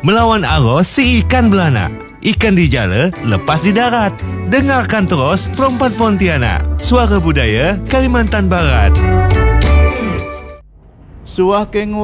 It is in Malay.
Melawan arus si ikan beranak. Ikan di jala, lepas di darat. Dengarkan terus Perempuan Pontianak. Suara Budaya Kalimantan Barat. Suah kengu